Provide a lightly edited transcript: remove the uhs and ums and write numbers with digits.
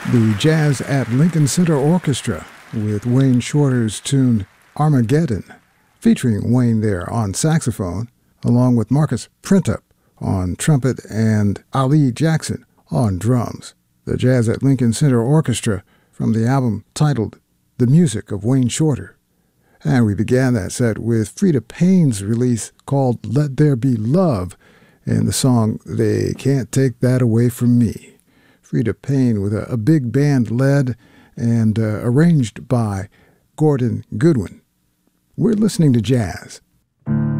The Jazz at Lincoln Center Orchestra with Wayne Shorter's tune Armageddon, featuring Wayne there on saxophone, along with Marcus Printup on trumpet and Ali Jackson on drums. The Jazz at Lincoln Center Orchestra from the album titled The Music of Wayne Shorter. And we began that set with Freda Payne's release called Let There Be Love and the song They Can't Take That Away From Me. Freda Payne with a big band led and arranged by Gordon Goodwin. We're listening to jazz